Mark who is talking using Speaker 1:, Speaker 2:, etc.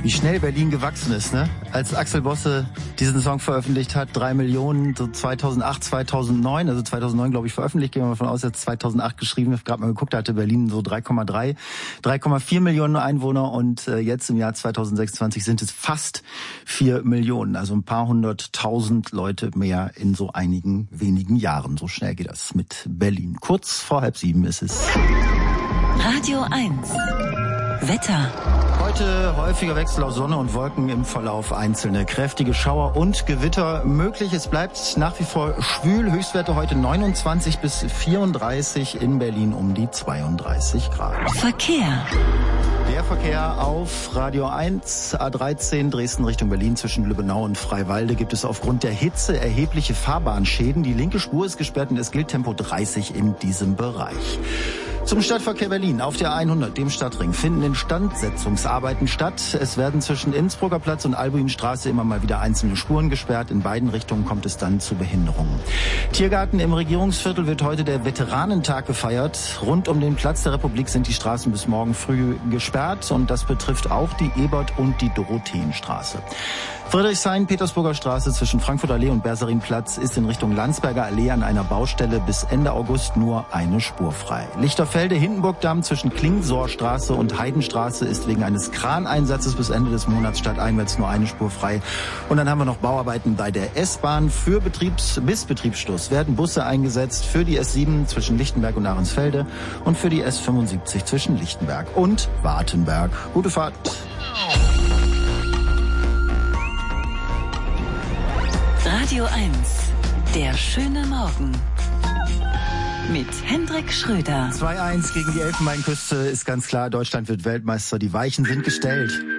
Speaker 1: Wie schnell Berlin gewachsen ist, ne? Als Axel Bosse diesen Song veröffentlicht hat, 3 Millionen, so 2008, 2009, also 2009 glaube ich veröffentlicht, gehen wir mal davon aus, jetzt 2008 geschrieben, ich habe gerade mal geguckt, da hatte Berlin so 3,4 Millionen Einwohner und jetzt im Jahr 2026 sind es fast 4 Millionen, also ein paar 100.000 Leute mehr in so einigen wenigen Jahren. So schnell geht das mit Berlin. Kurz vor 6:30 ist es.
Speaker 2: Radio 1. Wetter.
Speaker 1: Heute häufiger Wechsel aus Sonne und Wolken, im Verlauf einzelne kräftige Schauer und Gewitter möglich. Es bleibt nach wie vor schwül. Höchstwerte heute 29 bis 34, in Berlin um die 32 Grad.
Speaker 2: Verkehr.
Speaker 1: Der Verkehr auf Radio 1, A13 Dresden Richtung Berlin zwischen Lübbenau und Freiwalde gibt es aufgrund der Hitze erhebliche Fahrbahnschäden. Die linke Spur ist gesperrt und es gilt Tempo 30 in diesem Bereich. Zum Stadtverkehr Berlin auf der 100, dem Stadtring, finden Instandsetzungsarbeiten statt. Es werden zwischen Innsbrucker Platz und Albuinstraße immer mal wieder einzelne Spuren gesperrt. In beiden Richtungen kommt es dann zu Behinderungen. Tiergarten im Regierungsviertel wird heute der Veteranentag gefeiert. Rund um den Platz der Republik sind die Straßen bis morgen früh gesperrt und das betrifft auch die Ebert- und die Dorotheenstraße. Friedrichshain-Petersburger Straße zwischen Frankfurter Allee und Bersarinplatz ist in Richtung Landsberger Allee an einer Baustelle bis Ende August nur eine Spur frei. Lichterfelde-Hindenburgdamm zwischen Klingsorstraße und Heidenstraße ist wegen eines Kraneinsatzes bis Ende des Monats stadteinwärts nur eine Spur frei. Und dann haben wir noch Bauarbeiten bei der S-Bahn. Bis Betriebsschluss werden Busse eingesetzt für die S7 zwischen Lichtenberg und Ahrensfelde und für die S75 zwischen Lichtenberg und Wartenberg. Gute Fahrt.
Speaker 2: Radio 1, der schöne Morgen. Mit Hendrik Schröder.
Speaker 1: 2-1 gegen die Elfenbeinküste ist ganz klar, Deutschland wird Weltmeister. Die Weichen sind gestellt.